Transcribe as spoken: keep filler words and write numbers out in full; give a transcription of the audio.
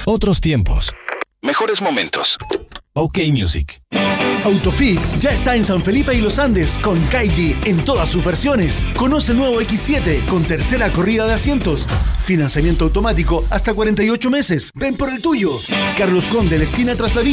Otros tiempos. Mejores momentos. OK Music. Autofic ya está en San Felipe y Los Andes con Kaiji en todas sus versiones. Conoce el nuevo equis siete con tercera corrida de asientos. Financiamiento automático hasta cuarenta y ocho meses. Ven por el tuyo. Carlos Conde, la esquina tras la